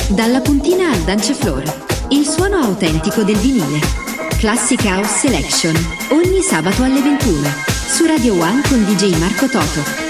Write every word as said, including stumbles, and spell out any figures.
Dalla puntina al dancefloor, il suono autentico del vinile. Classic House Selection, ogni sabato alle ventuno, su Radio One con D J Marco Toto.